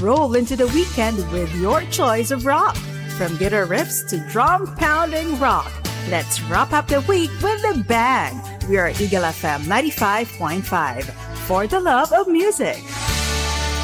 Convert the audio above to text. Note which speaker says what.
Speaker 1: roll into the weekend with your choice of rock. From guitar riffs to drum-pounding rock, let's wrap up the week with the bang. We are Eagle FM 95.5 for the love of music.